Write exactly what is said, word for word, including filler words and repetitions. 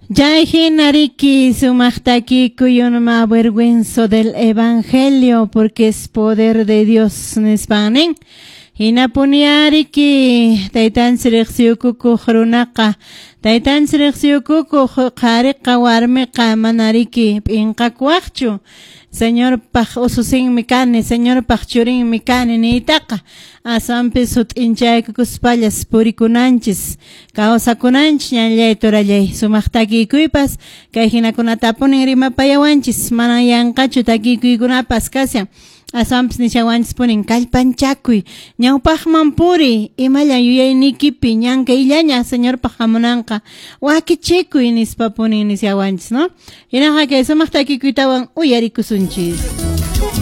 Ya hinariki sumachtaki cuyo no me avergüenzo del evangelio porque es poder de Dios nespanen. Hinapuniariki taitan sirexiokuku khrunaqa taitan sirexiokuku khariqa warmiqa manariki pinqakwaqchu. Señor paj ususin mikane, señor pajchurin mikane niitaqa. Asampi sut inchay kukuspallas purikunanchis. Kausakunanchis ñallay turallay. Sumaktaki kuipas, kay hinakunata punin rimapayawanchis. Mana yanqachu taki kuikunapas kasyan. Asampis nishawanchis punin kallpanchakuy. Ñawpaqman puri. Imalla yuyaynikipi ñankayllaña señor pajamunanqa. Wakichikuy nispa punin nishawanchis, no? Hinaqa kay sumaktaki kuitawan uyarikusunchis.